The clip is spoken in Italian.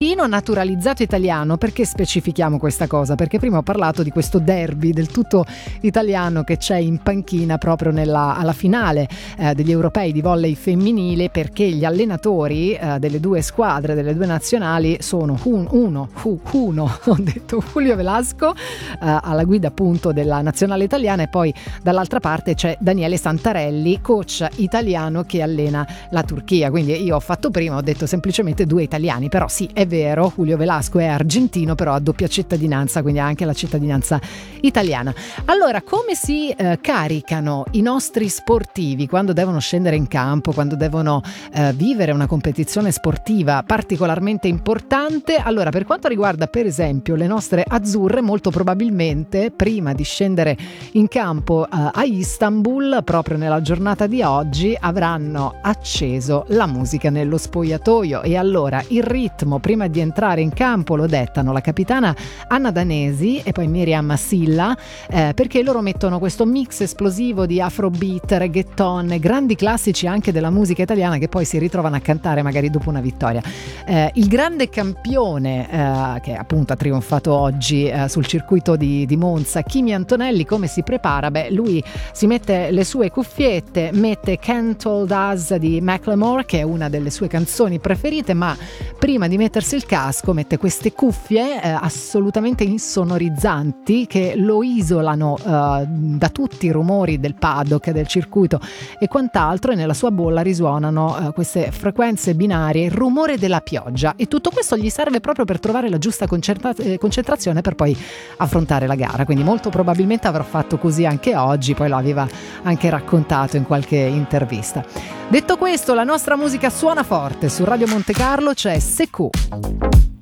argentino naturalizzato italiano. Perché specifichiamo questa cosa? Perché prima ho parlato di questo derby del tutto italiano che c'è in panchina proprio alla finale degli europei di volley femminile, perché gli allenatori delle due squadre, delle due nazionali sono uno ho detto Julio Velasco alla guida appunto della nazionale italiana, e poi dall'altra parte c'è Daniele Santarelli, coach italiano che allena la Turchia. Quindi io ho fatto prima, ho detto semplicemente due italiani, però sì, è vero, Julio Velasco è argentino, però ha doppia cittadinanza, quindi ha anche la cittadinanza italiana. Allora, come si caricano i nostri sportivi quando devono scendere in campo, quando devono vivere una competizione sportiva particolarmente importante? Allora, per quanto riguarda per esempio le nostre azzurre, molto probabilmente prima di scendere in campo a Istanbul, proprio nella giornata di oggi, avranno acceso la musica nello spogliatoio, e allora il ritmo prima di entrare in campo lo dettano la capitana Anna Danesi e poi Miriam Silla, perché loro mettono questo mix esplosivo di afrobeat, reggaeton, grandi classici anche della musica italiana che poi si ritrovano a cantare magari dopo una vittoria. Il grande campione che appunto ha trionfato oggi sul circuito di Monza, Kimi Antonelli, come si prepara? Beh, lui si mette le sue cuffiette, mette Can't Hold Us di Macklemore, che è una delle sue canzoni preferite, ma prima di mettersi il casco mette queste cuffie assolutamente insonorizzanti che lo isolano da tutti i rumori del paddock, del circuito e quant'altro, e nella sua bolla risuonano queste frequenze binarie, il rumore della pioggia, e tutto questo gli serve proprio per trovare la giusta concentrazione per poi affrontare la gara. Quindi molto probabilmente avrà fatto così anche oggi, poi lo aveva anche raccontato in qualche intervista. Detto questo, la nostra musica suona forte. Su Radio Monte Carlo c'è Sekou.